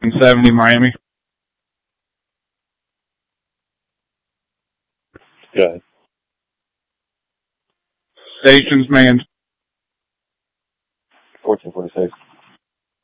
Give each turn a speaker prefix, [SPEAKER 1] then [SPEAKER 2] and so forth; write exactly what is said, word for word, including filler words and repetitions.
[SPEAKER 1] seventy Miami.
[SPEAKER 2] Go ahead.
[SPEAKER 1] Stations manned.
[SPEAKER 2] fourteen forty-six.